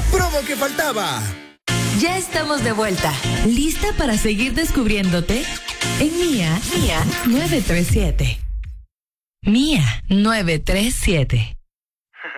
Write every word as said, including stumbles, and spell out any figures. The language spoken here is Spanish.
¡Promo que faltaba! Ya estamos de vuelta. ¿Lista para seguir descubriéndote? En Mía, Mía nueve tres siete. Mía nueve tres siete.